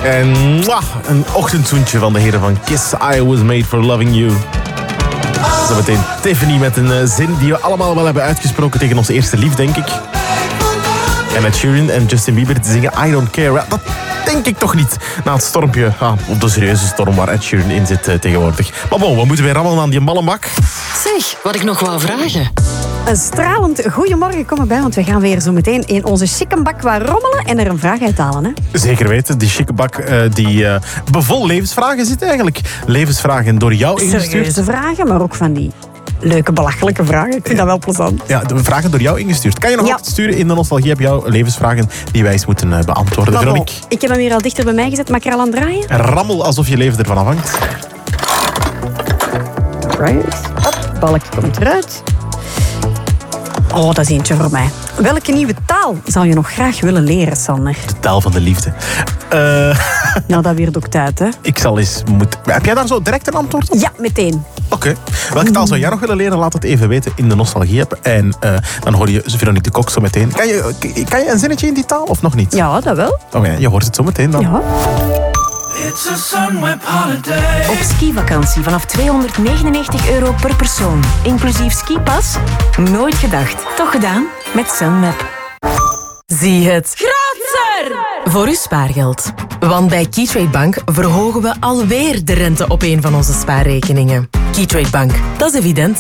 En een ochtendzoentje van de heren van Kiss. I was made for loving you. Zometeen Tiffany met een zin die we allemaal wel hebben uitgesproken tegen onze eerste lief, denk ik. En Ed Sheeran en Justin Bieber te zingen I don't care. Ja, dat denk ik toch niet. Na het stormpje, of de serieuze storm waar Ed Sheeran in zit tegenwoordig. Maar bon, we moeten weer rammelen aan die malle bak. Zeg, wat ik nog wou vragen. Een stralend goeiemorgen, kom erbij, want we gaan weer zo meteen in onze chique bak waar rommelen en er een vraag uithalen. Hè? Zeker weten, die chique bak die bevol levensvragen zit eigenlijk. Levensvragen door jou ingestuurd. Serieuze vragen, maar ook van die leuke, belachelijke vragen. Ik vind dat wel plezant. Ja, de vragen door jou ingestuurd. Kan je nog altijd sturen in de nostalgie op jouw levensvragen die wij eens moeten beantwoorden. Veronique? Ik heb hem hier al dichter bij mij gezet. Mag ik er al aan draaien? Rammel alsof je leven ervan afhangt. Right. Hop, balkje komt eruit. Oh, dat is eentje voor mij. Welke nieuwe taal zou je nog graag willen leren, Sander? De taal van de liefde. Nou, dat weer ook tijd, hè? Ik zal eens moeten... Heb jij daar zo direct een antwoord op? Ja, meteen. Oké. Welke taal zou jij nog willen leren? Laat het even weten in de nostalgie-app. En dan hoor je Veronique de Kok zo meteen. Kan je een zinnetje in die taal of nog niet? Ja, dat wel. Oké, je hoort het zo meteen dan. Ja. It's a Sunweb holiday. Op skivakantie vanaf €299 per persoon. Inclusief skipas? Nooit gedacht. Toch gedaan? Met Sunweb. Zie het grootser voor uw spaargeld. Want bij Keytrade Bank verhogen we alweer de rente op een van onze spaarrekeningen. Keytrade Bank, dat is evident.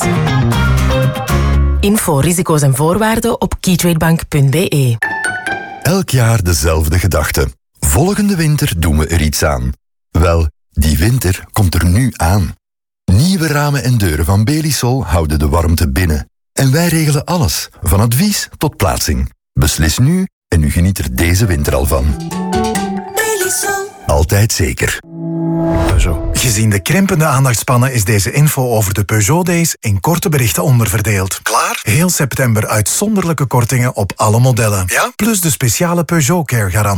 Info, risico's en voorwaarden op keytradebank.be. Elk jaar dezelfde gedachte. Volgende winter doen we er iets aan. Wel, die winter komt er nu aan. Nieuwe ramen en deuren van Belisol houden de warmte binnen. En wij regelen alles, van advies tot plaatsing. Beslis nu en u geniet er deze winter al van. Belisol. Altijd zeker. Peugeot. Gezien de krimpende aandachtspannen is deze info over de Peugeot Days in korte berichten onderverdeeld. Klaar? Heel september uitzonderlijke kortingen op alle modellen. Ja? Plus de speciale Peugeot Care garantie.